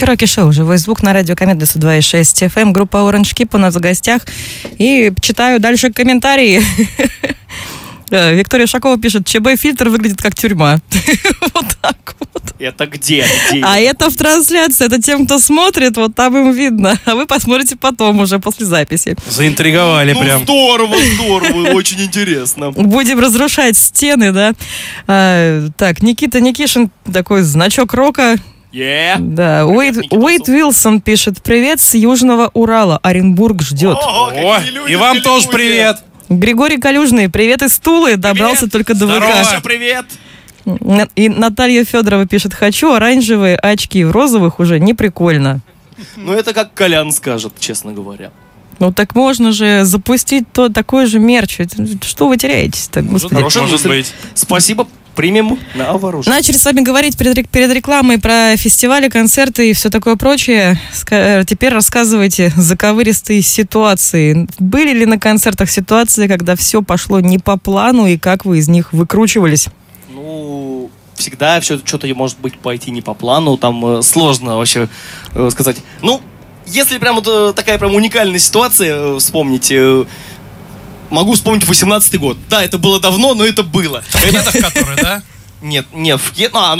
Широкий шоу, живой звук на радио Комета 102,6 FM, группа Orange Keep у нас в гостях. И читаю дальше комментарии. Виктория Шакова пишет: ЧБ-фильтр выглядит как тюрьма. Вот так вот. Это где? А это в трансляции, это тем, кто смотрит, вот там им видно. А вы посмотрите потом уже, после записи. Заинтриговали прям. Здорово, очень интересно. Будем разрушать стены, да? Так, Никита Никишин, такой значок рока. Да, Уэйд Уилсон пишет: привет с Южного Урала, Оренбург ждет. О, и вам тоже привет. Григорий Калюжный, привет из Тулы, добрался только до ВК. Привет. И Наталья Федорова пишет: хочу оранжевые очки, в розовых уже не прикольно. Ну это как Колян скажет, честно говоря. Ну так можно же запустить такой же мерч. Что вы теряетесь-то? Может быть. Спасибо. Примем на вооружение. Начали с вами говорить перед рекламой про фестивали, концерты и все такое прочее. Теперь рассказывайте заковыристые ситуации. Были ли на концертах ситуации, когда все пошло не по плану, и как вы из них выкручивались? Ну, всегда все что-то может быть пойти не по плану. Там сложно вообще сказать. Ну, если прям вот такая прям уникальная ситуация вспомнить... Могу вспомнить 18-й год. Да, это было давно, но это было. Это в который, да? Нет,